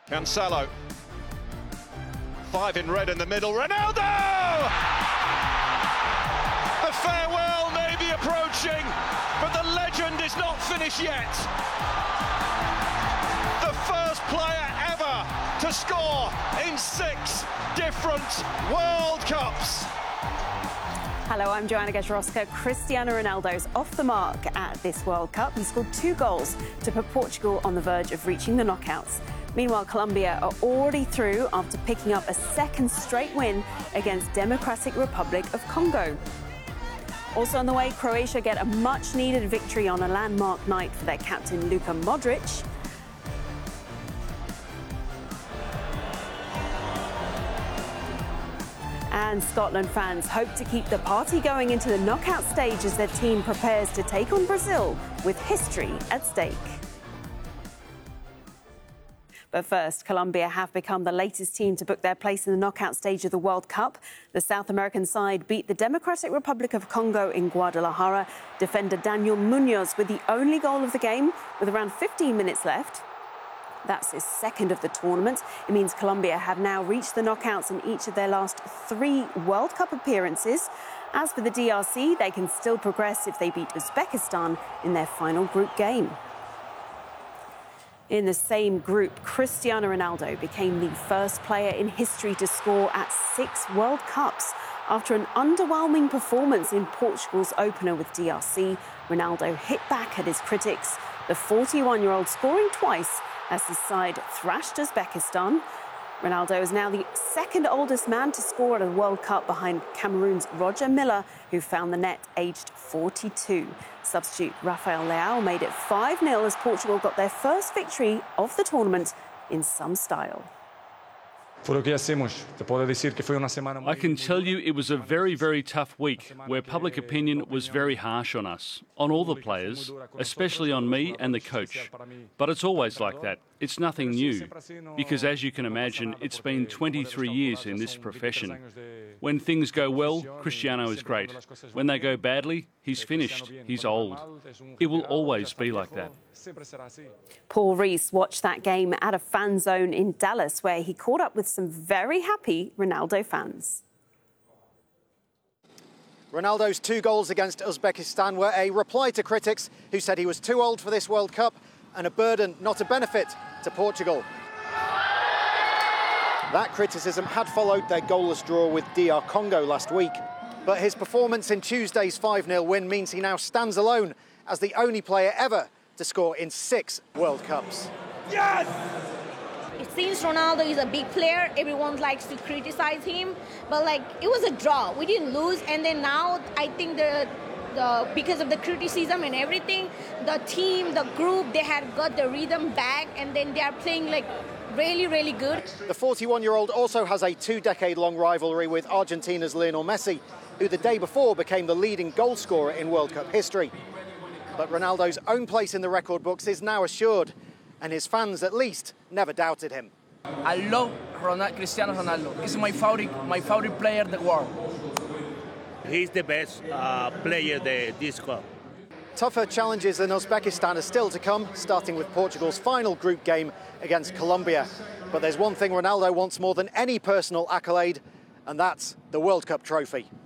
Cancelo. 5 in red in the middle. Ronaldo! The farewell may be approaching, but the legend is not finished yet. The first player ever to score in 6 different World Cups. Hello, I'm Joanna Gajarowska. Cristiano Ronaldo's off the mark at this World Cup. He scored 2 goals to put Portugal on the verge of reaching the knockouts. Meanwhile, Colombia are already through after picking up a second straight win against Democratic Republic of Congo. Also on the way, Croatia get a much-needed victory on a landmark night for their captain Luka Modric. And Scotland fans hope to keep the party going into the knockout stage as their team prepares to take on Brazil with history at stake. But first, Colombia have become the latest team to book their place in the knockout stage of the World Cup. The South American side beat the Democratic Republic of Congo in Guadalajara. Defender Daniel Munoz with the only goal of the game with around 15 minutes left. That's his second of the tournament. It means Colombia have now reached the knockouts in each of their last 3 World Cup appearances. As for the DRC, they can still progress if they beat Uzbekistan in their final group game. In the same group, Cristiano Ronaldo became the first player in history to score at 6 World Cups. After an underwhelming performance in Portugal's opener with DRC, Ronaldo hit back at his critics, the 41-year-old scoring twice as his side thrashed Uzbekistan. Ronaldo is now the second oldest man to score at a World Cup behind Cameroon's Roger Milla, who found the net aged 42. Substitute Rafael Leao made it 5-0 as Portugal got their first victory of the tournament in some style. I can tell you it was a very, very tough week where public opinion was very harsh on us, on all the players, especially on me and the coach. But it's always like that. It's nothing new, because as you can imagine, it's been 23 years in this profession. When things go well, Cristiano is great. When they go badly, he's finished. He's old. It will always be like that. Paul Rees watched that game at a fan zone in Dallas, where he caught up with some very happy Ronaldo fans. Ronaldo's 2 goals against Uzbekistan were a reply to critics who said he was too old for this World Cup and a burden, not a benefit, to Portugal. That criticism had followed their goalless draw with DR Congo last week. But his performance in Tuesday's 5-0 win means he now stands alone as the only player ever to score in 6 World Cups. Yes! It seems Ronaldo is a big player. Everyone likes to criticize him. But, it was a draw. We didn't lose. And then now, I think because of the criticism and everything, the team, the group, they had got the rhythm back. And then they are playing, really, really good. The 41-year-old also has a 2-decade-long rivalry with Argentina's Lionel Messi, who the day before became the leading goal scorer in World Cup history. But Ronaldo's own place in the record books is now assured, and his fans, at least, never doubted him. I love Cristiano Ronaldo. He's my favorite player in the world. He's the best player this cup. Tougher challenges in Uzbekistan are still to come, starting with Portugal's final group game against Colombia. But there's one thing Ronaldo wants more than any personal accolade, and that's the World Cup trophy.